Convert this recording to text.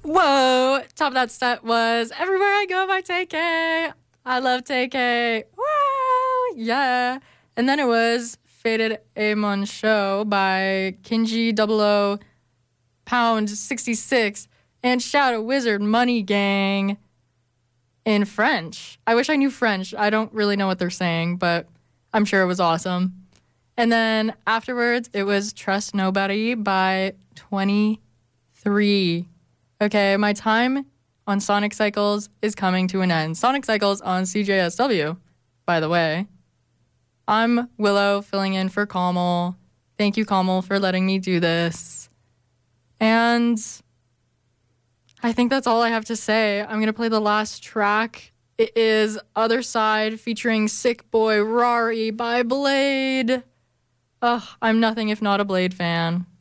Whoa! Top of that set was Everywhere I Go by TK. I love TK. Wow! Yeah. And then it was Faded Amon Show by Kinji 00 Pound 66 and Shadow Wizard Money Gang in French. I wish I knew French. I don't really know what they're saying, but I'm sure it was awesome. And then afterwards, it was Trust Nobody by 23. Okay, my time on Sonic Cycles is coming to an end. Sonic Cycles on CJSW, by the way. I'm Willow, filling in for Kamal. Thank you, Kamal, for letting me do this. And I think that's all I have to say. I'm going to play the last track. It is Other Side featuring Sick Boy Rari by Blade. Ugh, I'm nothing if not a Blade fan.